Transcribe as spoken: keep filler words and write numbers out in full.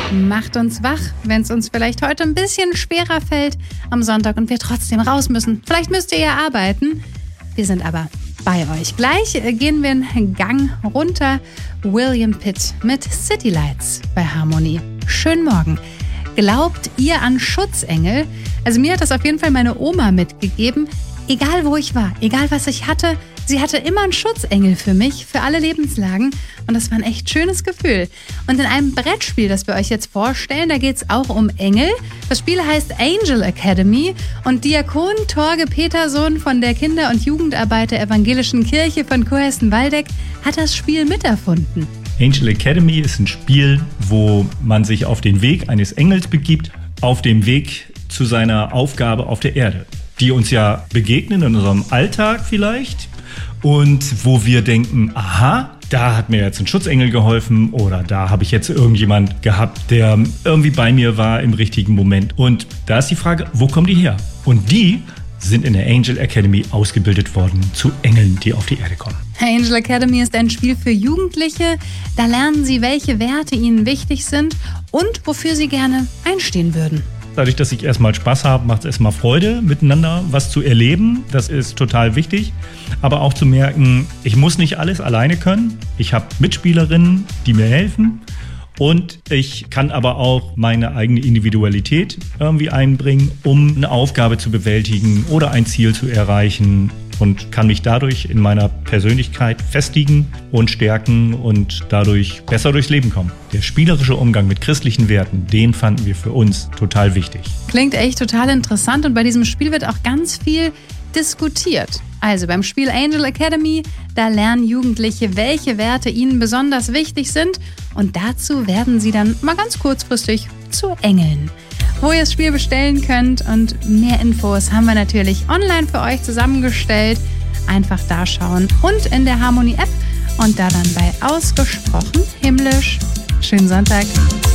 macht uns wach, wenn es uns vielleicht heute ein bisschen schwerer fällt am Sonntag und wir trotzdem raus müssen. Vielleicht müsst ihr ja arbeiten. Wir sind aber bei euch. Gleich gehen wir einen Gang runter. William Pitt mit City Lights bei Harmony. Schönen Morgen. Glaubt ihr an Schutzengel? Also mir hat das auf jeden Fall meine Oma mitgegeben. Egal wo ich war, egal was ich hatte, sie hatte immer einen Schutzengel für mich, für alle Lebenslagen. Und das war ein echt schönes Gefühl. Und in einem Brettspiel, das wir euch jetzt vorstellen, da geht es auch um Engel. Das Spiel heißt Angel Academy und Diakon Torge Peterson von der Kinder- und Jugendarbeit der Evangelischen Kirche von Cohessen-Waldeck hat das Spiel miterfunden. Angel Academy ist ein Spiel, wo man sich auf den Weg eines Engels begibt, auf dem Weg zu seiner Aufgabe auf der Erde, die uns ja begegnen in unserem Alltag vielleicht und wo wir denken, aha, da hat mir jetzt ein Schutzengel geholfen oder da habe ich jetzt irgendjemand gehabt, der irgendwie bei mir war im richtigen Moment. Und da ist die Frage, wo kommen die her? Und die sind in der Angel Academy ausgebildet worden zu Engeln, die auf die Erde kommen. Angel Academy ist ein Spiel für Jugendliche. Da lernen sie, welche Werte ihnen wichtig sind und wofür sie gerne einstehen würden. Dadurch, dass ich erstmal Spaß habe, macht es erstmal Freude, miteinander was zu erleben. Das ist total wichtig. Aber auch zu merken, ich muss nicht alles alleine können. Ich habe Mitspielerinnen, die mir helfen. Und ich kann aber auch meine eigene Individualität irgendwie einbringen, um eine Aufgabe zu bewältigen oder ein Ziel zu erreichen. Und kann mich dadurch in meiner Persönlichkeit festigen und stärken und dadurch besser durchs Leben kommen. Der spielerische Umgang mit christlichen Werten, den fanden wir für uns total wichtig. Klingt echt total interessant und bei diesem Spiel wird auch ganz viel diskutiert. Also beim Spiel Angel Academy, da lernen Jugendliche, welche Werte ihnen besonders wichtig sind und dazu werden sie dann mal ganz kurzfristig zu Engeln. Wo ihr das Spiel bestellen könnt und mehr Infos haben wir natürlich online für euch zusammengestellt. Einfach da schauen und in der Harmony App und da dann bei Ausgesprochen Himmlisch. Schönen Sonntag.